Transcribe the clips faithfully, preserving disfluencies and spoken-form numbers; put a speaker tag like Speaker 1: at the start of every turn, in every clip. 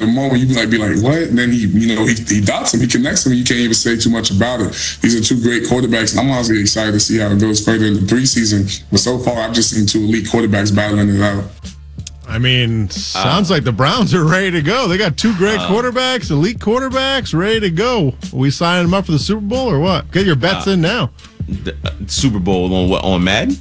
Speaker 1: the moment you might be like, what? And then he, you know, he, he dots him, he connects him, you can't even say too much about it. These are two great quarterbacks. I'm honestly excited to see how it goes further in the preseason. But so far, I've just seen two elite quarterbacks battling it out.
Speaker 2: I mean, sounds uh, like the Browns are ready to go. They got two great uh, quarterbacks, elite quarterbacks, ready to go. Are we signing them up for the Super Bowl or what? Get your bets uh, in now.
Speaker 3: The, uh, Super Bowl on what? On Madden?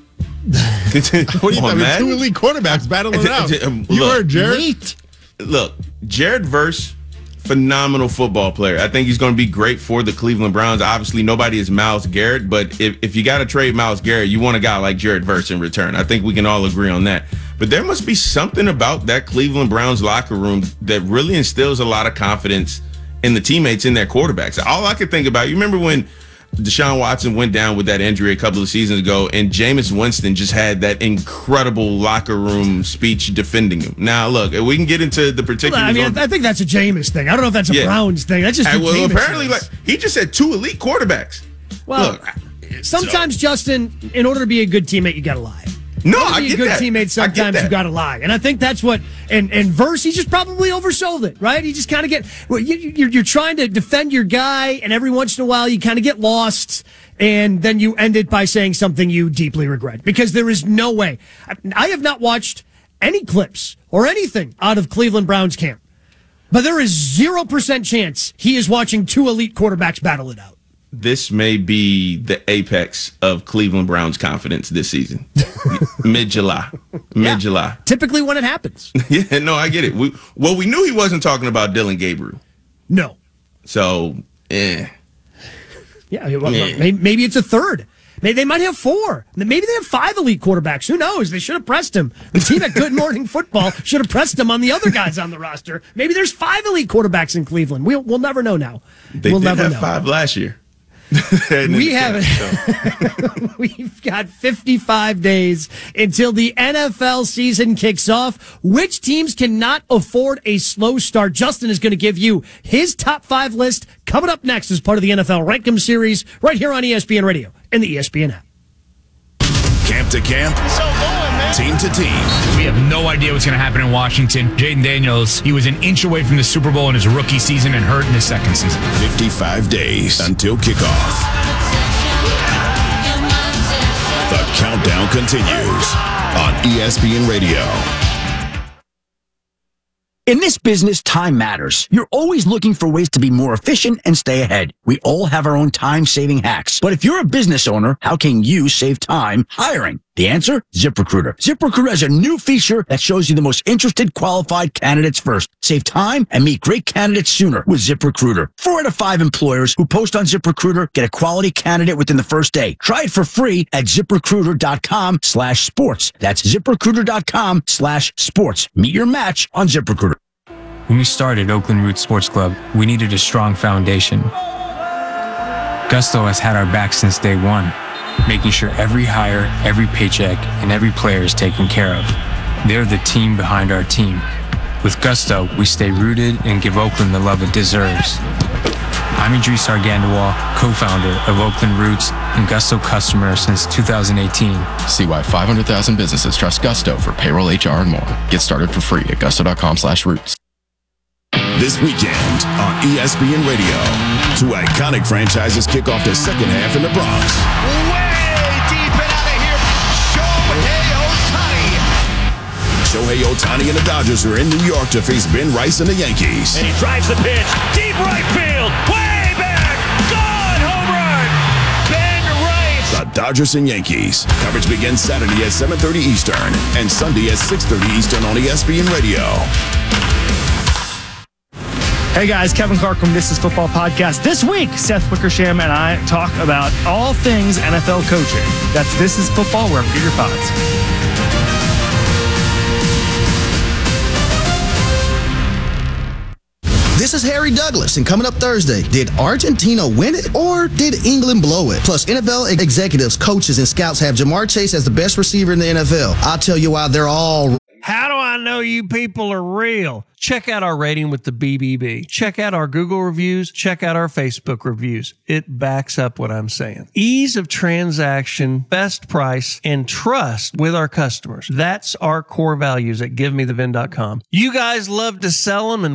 Speaker 2: What do you think? Two elite quarterbacks battling it out.
Speaker 3: Look,
Speaker 2: you heard Jared.
Speaker 3: Elite. Look, Jared Verse, phenomenal football player. I think he's going to be great for the Cleveland Browns. Obviously, nobody is Myles Garrett, but if, if you got to trade Myles Garrett, you want a guy like Jared Verse in return. I think we can all agree on that. But there must be something about that Cleveland Browns locker room that really instills a lot of confidence in the teammates and their quarterbacks. All I could think about, you remember when Deshaun Watson went down with that injury a couple of seasons ago, and Jameis Winston just had that incredible locker room speech defending him. Now, look, we can get into the particulars.
Speaker 4: Well, I mean, on, I think that's a Jameis thing. I don't know if that's a yeah. Browns thing. That's just
Speaker 3: and, well,
Speaker 4: Jameis
Speaker 3: apparently,
Speaker 4: things.
Speaker 3: like he just had two elite quarterbacks.
Speaker 4: Well,
Speaker 3: look,
Speaker 4: sometimes, so. Justin, in order to be a good teammate, you got to lie.
Speaker 3: No,
Speaker 4: I
Speaker 3: get
Speaker 4: get a good
Speaker 3: that.
Speaker 4: teammate, sometimes you got to lie. And I think that's what, and, and Verse, he just probably oversold it, right? He just kind of get, well, you, you're, you're trying to defend your guy, and every once in a while you kind of get lost, and then you end it by saying something you deeply regret. Because there is no way. I, I have not watched any clips or anything out of Cleveland Browns camp, but there is zero percent chance he is watching two elite quarterbacks battle it out.
Speaker 3: This may be the apex of Cleveland Browns confidence this season. Mid-July. Mid-July.
Speaker 4: Yeah, typically when it happens.
Speaker 3: Yeah, no, I get it. We, well, we knew he wasn't talking about Dylan Gabriel.
Speaker 4: No.
Speaker 3: So, eh.
Speaker 4: Yeah, well, eh. maybe, maybe it's a third. Maybe they might have four. Maybe they have five elite quarterbacks. Who knows? They should have pressed him. The team at Good Morning Football should have pressed him on the other guys on the roster. Maybe there's five elite quarterbacks in Cleveland. We'll, we'll never know now.
Speaker 3: They
Speaker 4: we'll
Speaker 3: did
Speaker 4: never
Speaker 3: have
Speaker 4: know.
Speaker 3: five last year.
Speaker 4: we haven't. So. We've got fifty-five days until the N F L season kicks off. Which teams cannot afford a slow start? Justin is going to give you his top five list coming up next as part of the N F L Rank 'em series right here on E S P N Radio and the E S P N app.
Speaker 5: Camp to camp, so going, team to team.
Speaker 6: We have no idea what's going to happen in Washington. Jayden Daniels, he was an inch away from the Super Bowl in his rookie season and hurt in his second season.
Speaker 5: fifty-five days until kickoff. The countdown continues on E S P N Radio.
Speaker 7: In this business, time matters. You're always looking for ways to be more efficient and stay ahead. We all have our own time-saving hacks. But if you're a business owner, how can you save time hiring? The answer? ZipRecruiter. ZipRecruiter has a new feature that shows you the most interested qualified candidates first. Save time and meet great candidates sooner with ZipRecruiter. Four out of five employers who post on ZipRecruiter get a quality candidate within the first day. Try it for free at ZipRecruiter.com slash sports. That's ZipRecruiter.com slash sports. Meet your match on ZipRecruiter.
Speaker 8: When we started Oakland Roots Sports Club, we needed a strong foundation. Gusto has had our back since day one, making sure every hire, every paycheck, and every player is taken care of. They're the team behind our team. With Gusto, we stay rooted and give Oakland the love it deserves. I'm Idris Argandawal, co-founder of Oakland Roots and Gusto customer since two thousand eighteen.
Speaker 9: See why five hundred thousand businesses trust Gusto for payroll, H R, and more. Get started for free at gusto.com slash roots.
Speaker 5: This weekend on E S P N Radio, two iconic franchises kick off the second half in the Bronx.
Speaker 10: Way deep and out of here, Shohei Ohtani.
Speaker 5: Shohei Ohtani and the Dodgers are in New York to face Ben Rice and the Yankees.
Speaker 10: And he drives the pitch, deep right field, way back, gone, home run, Ben Rice.
Speaker 5: The Dodgers and Yankees. Coverage begins Saturday at seven thirty Eastern and Sunday at six thirty Eastern on E S P N Radio.
Speaker 11: Hey guys, Kevin Clark from This Is Football Podcast. This week, Seth Wickersham and I talk about all things N F L coaching. That's This Is Football, wherever you get your pods.
Speaker 12: This is Harry Douglas, and coming up Thursday, did Argentina win it or did England blow it? Plus, N F L executives, coaches, and scouts have Jamar Chase as the best receiver in the N F L. I'll tell you why they're all...
Speaker 13: How do I know you people are real? Check out our rating with the B B B. Check out our Google reviews. Check out our Facebook reviews. It backs up what I'm saying. Ease of transaction, best price, and trust with our customers. That's our core values at give me the vin dot com. You guys love to sell them, and